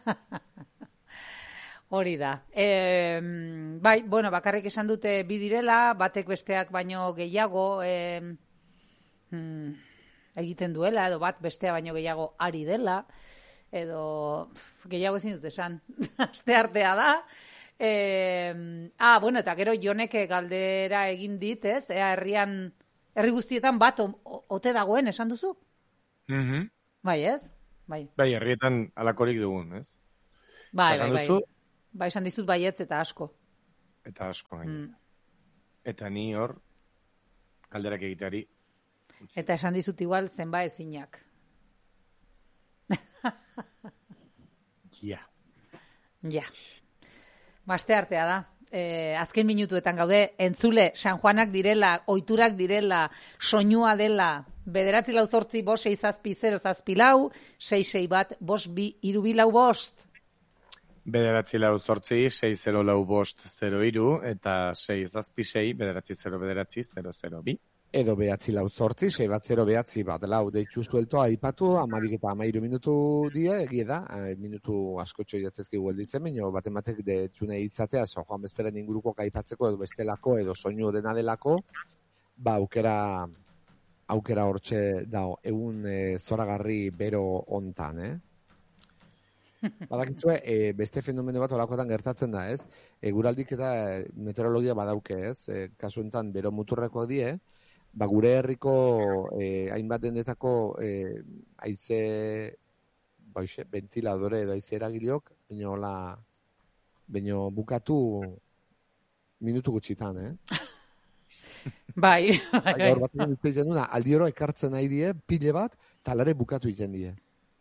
Hori da. Bai, bueno, bakarrik esan dute bi direla, batek besteak baino gehiago egiten duela, edo bat bestea baino gehiago ari dela, edo gehiago ezin dut esan, asteartea da. Bueno, eta gero Jonek galdera egin dit, ez? Herri guztietan bat ote dagoen, esan duzu? Bai, ez? Bai, herrietan alakorik dugun, ez? Bai. Bai, esan dizut baietz eta asko. Eta asko, gaina. Eta ni hor, galderak egiteari. Eta esan dizut igual zenba ezinak. Ja. Baste artea da. Azken minutuetan gaude, entzule, San Juanak direla, ohiturak direla, soinua dela, 948 5 6 7 0 7 4 6 6 1 5 2 3 4 5. 948 6 0 5 0 3 eta 6 7 6 9 0 0 2. Edo 948 6 1 0 9 1 lau deitu zuelto aipatu 12 eta 13 minutu die egie da, minutu askotxo jatzezki gelditzen, baina batematek detzune izatea San Juan bezperen inguruko aipatzeko edo bestelako edo soinu dena delako, aukera hortxe dago, egun zoragarri bero hontan, Badakizue, beste fenomeno bat olakoetan gertatzen da, ez? Guraldik eta meteorologia badauke, ez? Kasu enten, bero muturrekoak die, gure herriko hainbat dendetako haize ventiladore edo haize eragileok, baino bukatu minutu gutxitan, Bai. Gaur bat egiten duna, aldi oro ekartzen nahi die, pile bat, talare bukatu egiten die.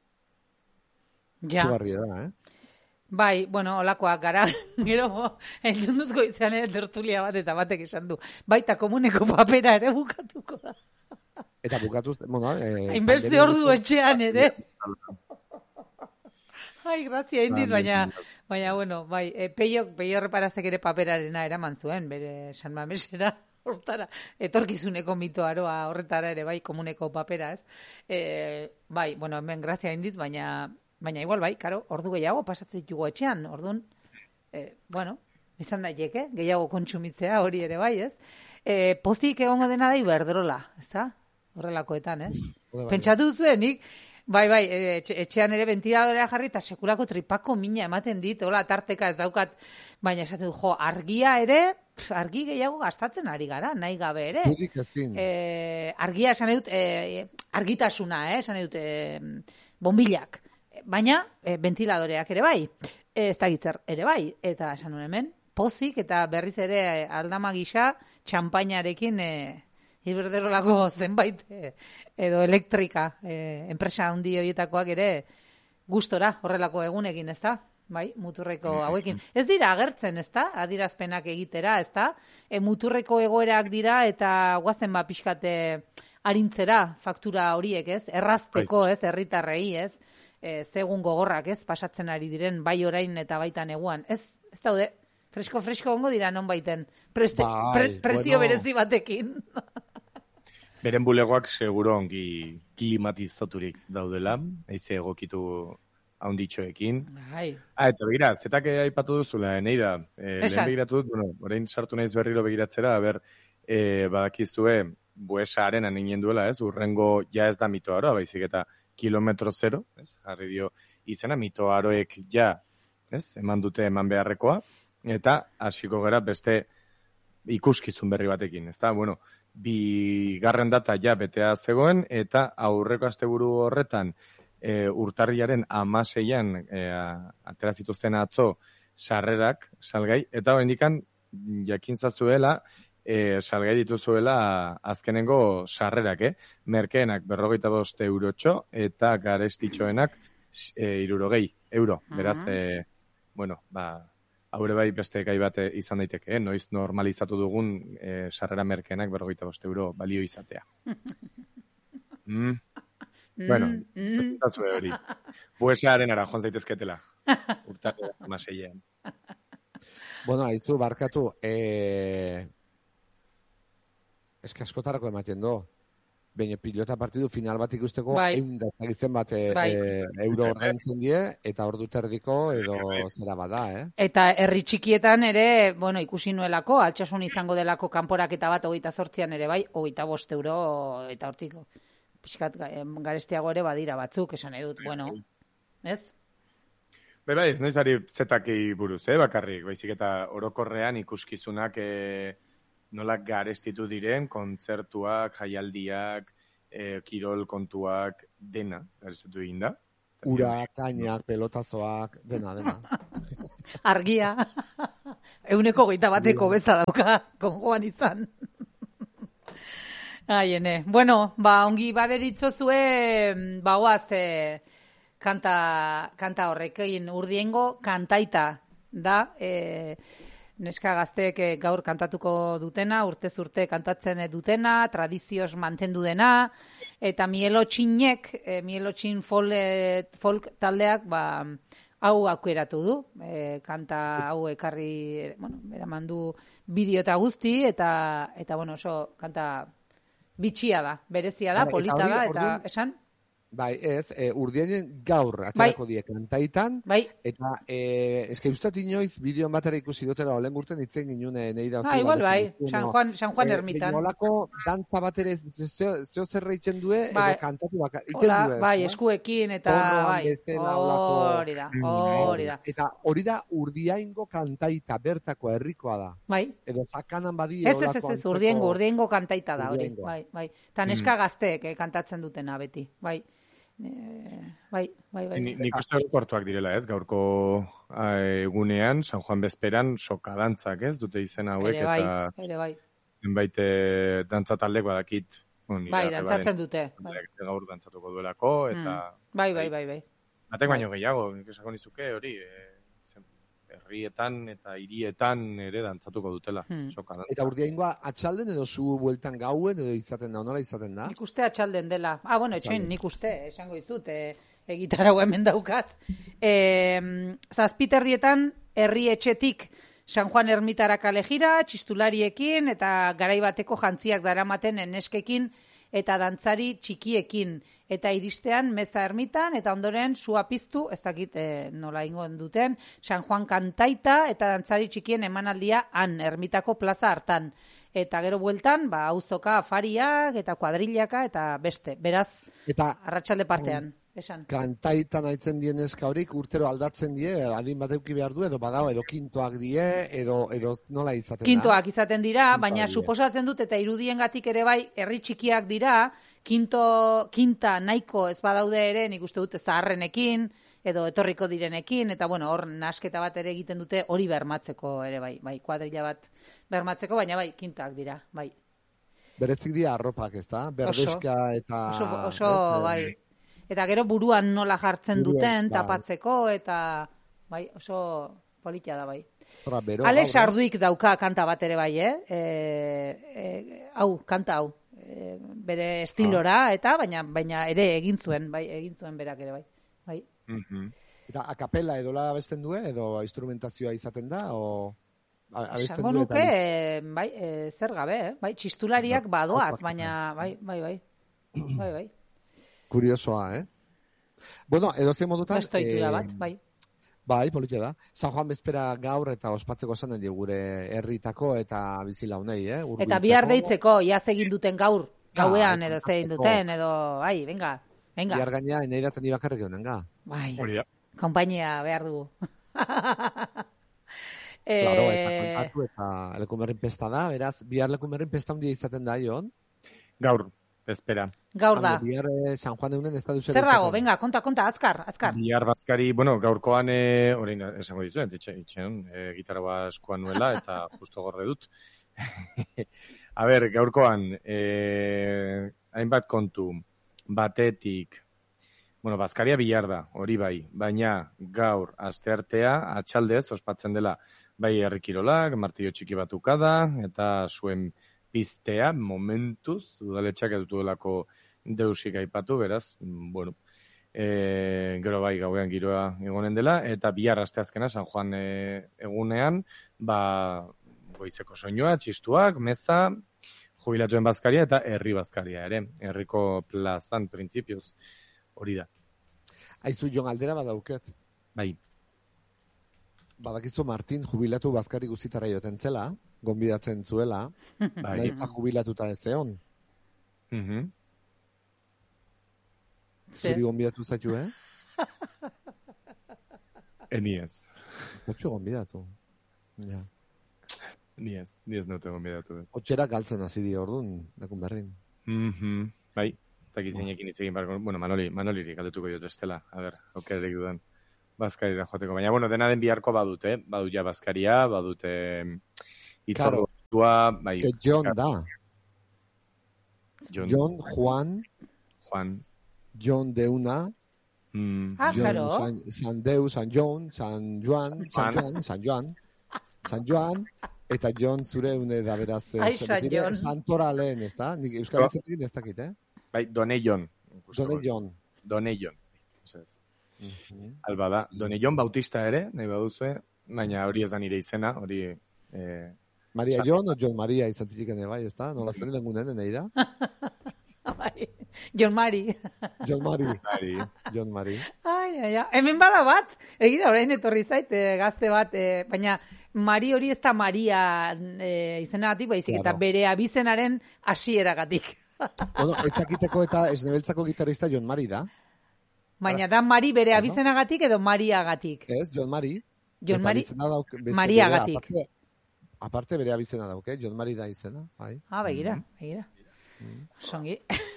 Ja. Zugarria da, Bai, bueno, olakoak gara, gero, entzun dut goizean tertulia bat, eta batek esan du, baita komuneko papera ere bukatuko da. Eta bukatuz, bueno... Hainbeste ordu etxean ere. Ai, grazia indit, baina, bueno, bai, peio reparazek ere paperarena eraman zuen, bere San Mamesera, hortara, etorkizuneko mitoaroa horretara ere, bai, komuneko papera, ez? Bai, bueno, hemen grazia indit, baina igual bai, karo, ordu gehiago pasatzen ditugu etxean, orduan, bueno, izan daiteke, gehiago kontsumitzea hori ere bai, ez? Pozik egongo dena da Iberdrola, ez da? Horrelakoetan, ez? Pentsatu zuen, nik, bai, etxean ere ventiladorea jarri eta sekulako tripako mina ematen dit, hola, tarteka ez daukat, baina esaten du, argia ere, argi gehiago gastatzen ari gara, nahi gabe ere. Dudik ezin. Argia esan edut, argitasuna, esan edut, bombilak. Baina, ventiladoreak ere bai, ez da gitzer ere bai, eta esan nuen hemen, pozik eta berriz ere aldama gisa, txampainarekin Iberdrolako zenbait, edo elektrika, enpresa handi horietakoak ere gustora horrelako egunekin, ez da? Bai, muturreko hauekin. Ez dira agertzen, ez da? Adirazpenak egitera, ez da? Muturreko egoerak dira eta guazen pixkate arintzera faktura horiek, ez? Errazteko, ez? Herritarrei, ez? Zegun gogorrak, ez? Pasatzen ari diren, bai orain eta baita neguan. Ez daude, fresko ongo dira non baiten. Prezio berezi batekin. Beren bulegoak seguro ongi klimatizaturik daudela, haize egokitu haunditxoekin. Eta begira, zetak aipatu duzula, nahi da, lehen begiratu dut, orain sartu naiz berriro begiratzera, badakizue, Buesa arena ninen duela, ez? Urrengo ja ez da mitoaroa, baizik eta kilometro zero, ez? Jarri dio izena, mitoaroek ja, ez? Eman beharrekoa, eta hasiko gara beste ikuskizun berri batekin, ez da? Bueno, bigarren data ja betea zegoen, eta aurreko asteburu horretan urtarrilaren 16an atera zituzten atzo sarrerak, salgai, eta oraindikan jakintzazuela salgai dituzuela azkenengo sarrerak, merkeenak 45 eurotxo eta garestitxoenak 60 euro. Beraz, bueno, haure bai beste gai bat izan daiteke, noiz normalizatu dugun sarrera merkeenak 45 euro balio izatea. Bueno, zatzue hori. Buesaren ara, joan zaitezketela. Urtare amaseian. Bueno, aizu, barkatu, eske askotarako ematen do. baina pilota partidu final bat ikusteko Bai. eundaztagitzen bat euro ordaintzen die, eta ordu terdiko edo zera bada, Eta herri txikietan ere, bueno, ikusi nuelako, altsasun izango delako kanporaketa bat 28an ere bai, 25 euro eta hortiko. Piskat garestiago ere badira batzuk, esan edut, bueno, ez? Bai, ez noiz ari zetaki buruz, bakarrik, baizik eta orokorrean ikuskizunak nola garestitu diren, kontzertuak, jaialdiak, kirol kontuak, dena, garestitu egin da. Ura, kainak, pelotazoak, dena. Argia, 121 beza dauka, konjoan izan. Aiene, bueno, ongi baderitzozue, oaz, kanta horrekin Urdiengo kantaita da, neska gazteek gaur kantatuko dutena, urtez urte kantatzen dutena, tradizioz mantendu dena, eta Mielotxin folk taldeak, hau aukeratu du, kanta hau ekarri, eraman du bideo eta guzti, eta bueno, oso kanta bitxia da, berezia da, polita da, eta esan? Bai, ez, Urdienen gaur aterako die kantaitan, eta eske ustat inoiz bideoan batera ikusi dutela olen gurten itzen ginune nahi da. Igual bai, San Juan ermitan. Nolako dantza batera zeo zerra itzen due, edo kantatu baka, itzen due. Bai, eskuekin eta hori da. Eta hori da Urdiaingo kantaita bertako herrikoa da. Bai. Edo sakanan badi. Ez, Urdiengo kantaita da hori. Bai. Ta neska gazteek kantatzen dutena beti, bai. Bai. Nik uste kortuak direla, ez? Gaurko egunean, San Juan bezperan, soka dantzak, ez? Dute izen hauek, ere bai. Zenbait dantza taldek badakit. Bai, dantzatzen dute. Gaur dantzatuko duelako, eta... Bai. Batek baino gehiago, nik esako nizuke hori, herrietan eta hirietan ere dantzatuko dutela. Eta Urdiaingoa atxalden edo zu bueltan gauen edo izaten da, nola izaten da? Nik uste atxalden dela. Bueno, etxoin, nik uste, esango izut, egitarau hemen daukat. Zazpiterdietan herri etxetik San Juan ermitara kale jira, txistulariekin eta garaibateko jantziak daramaten neskekin eta dantzari txikiekin. Eta iristean meza ermitan, eta ondoren sua piztu, ez dakit nola ingoen duten, San Juan kantaita eta dantzari txikien emanaldia han, ermitako plaza hartan. Eta gero bueltan, auzoka afariak eta kuadrilaka eta beste. Beraz, arratsalde partean. Esan. Kantaitan aitzen dien eska horik urtero aldatzen die, adin bat euki behar du, edo badao, edo kintoak die, edo nola izaten da? Kintoak izaten dira, baina suposatzen dut, eta irudiengatik ere bai, herri txikiak dira, kinta nahiko ez badaude ere, nik uste dute zaharrenekin, edo etorriko direnekin, eta bueno, hor nasketa bat ere egiten dute hori bermatzeko ere bai, kuadrilla bat bermatzeko, baina bai, kintak dira, bai. Beretzik dira arropak, ez da? Berdeska eta... Oso, bai. Eta gero buruan nola jartzen duten, tapatzeko, eta bai, oso politia da bai. Alex Arduik dauka kanta bat ere bai, kanta hau. Bere estilora, eta baina ere egin zuen berak ere bai. Eta akapela edola abesten du, edo instrumentazioa izaten da, o... Esango nuke, zer gabe, bai, txistulariak badoaz, baina bai. Kuriosoa, Bueno, edozein modutan... Bestoitura bat, bai. Bai, politia da. San Juan bezpera gaur eta ospatzeko zanen die gure herritako eta bizilaunei, Eta bihar deitzeko, iaz egin duten gauean edo zein duten, edo, venga. Bihar gaina, nahi daten bakarrik egon ga. Bai, kompainia behar dugu. Claro, eta kontatu eta lekumerrin pesta da, beraz, bihar lekumerrin pesta handia izaten da, Ion? Gaur. Espera. Gaur da. Bihar San Juan eunen ez da duzer. Zer dago, venga, konta, azkar. Bihar bazkari, bueno, gaurkoan, orain esango dizuen, itxean, gitarra eskuan nuela, eta justo gorde dut. A ber, gaurkoan, hainbat kontu, batetik, bueno, bazkaria bihar da, hori bai, baina gaur asteartea, atxaldez, ospatzen dela, bai herrikirolak, martillo txiki batuka da, eta zuen piztea, momentuz, udaletxak ez dutelako deusik aipatu, beraz, bueno, gero bai gauean giroa egonen dela, eta bihar asteazkena, San Juan egunean, goizeko soinua, txistuak, meza, jubilatuen bazkaria eta herri bazkaria ere. Herriko plazan, printzipioz, hori da. Aizu, Jon, aldera badauket. Bai. Badakizu Martin jubilatu bazkari guztitara joten zela, gonbidatzen zuela, nahiz jubilatuta ez egon. Zuri gonbidatu zaitu, Ni ez. Zaitu gonbidatu. Ja. Ni ez naute gonbidatu ez. Otxera galtzen hasi di orduan, dakun berrin. Bai, ez dakit zeinekin hitz egin barko. Bueno, Manoliri galdetuko dut estela. A ber, aukererik dudan. Bazkarira joateko. Baina, bueno, dena den biharko badute, badut ja bazkaria, badute itzordua, bai. Que Jon da. Jon, Juan, Jon de una, claro. San Deu, San Jon, San Joan, eta Jon zure une da beraz. San Jon. Santora lehen, ez da? Nik euskal ezetik ez dakit, Bai, Doneion. Doneion. Alba da. Doneion Bautista ere, nahi baduzue, baina hori ez da nire izena, hori... Maria Jon o Jon Maria izan zirikene bai, ez da? Nola zen lengunen, nahi da? Bai, Jon Mari. Ai. Hemen bada bat, egira orain etorri zait, gazte bat, baina Mari hori ez da Maria izenagatik, baizik eta bere abizenaren hasieragatik. Bueno, etzakiteko eta esnebeltzako gitarrista Jon Mari da. Baina da Mari bere abizenagatik edo Mariagatik? Ez, Jon Mari. Jon Mari, Mariagatik. Aparte bere abizena dauke, Jon Mari da izena. Bai. Begira. Songi.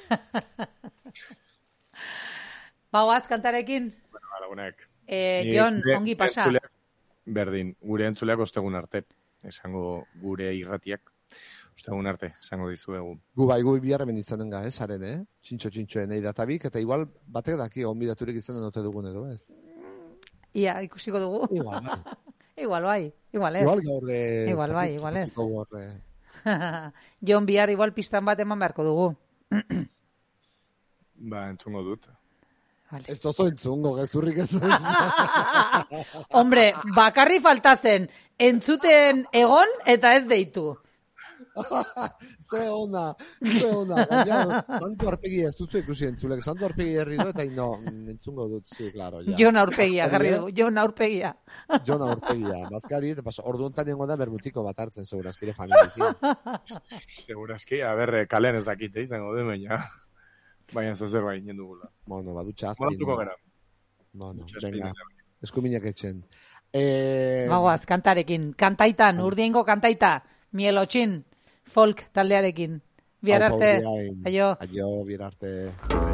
Bagoaz kantarekin? Bueno, lagunek. Jon, ongi pasa. Berdin, gure entzuleak ostegun arte. Esango gure irratiak. Ostegun arte, esango dizuegu. Gu bihar hemen izanen ga, saren, Txintxo nahi databik, eta igual batek daki onbidaturik izanen ote dugun edo, ez? Ia, ikusiko dugu. Igual ez. Igual ez. Jon, bihar igual pistan bat eman beharko dugu. Entzungo dut. Vale. Ez tozo entzungo, gezurrik ez. Hombre, bakarri falta zen, entzuten egon eta ez deitu. Ze ona. Baina, Santu Arpegi ez duzu ikusi entzulek. Santu Arpegi herri du eta entzungo dut, claro. Ja. Jon Aurpegia, jarri du. Jon Aurpegia. Bazkari, eta orduan nengo da bermutiko bat hartzen, segurazki, familiekin. Segurazki, kalean ez dakite izango du, baina zozer bai, jendugula. Bueno, badutxa azpin. Moratuko gara. Bueno, venga, eskuminak etxen. Magoaz, kantarekin. Kantaitan, urdiengo kantaita. Mielotxin, folk taldearekin. Bihar arte. Aio, bihar arte.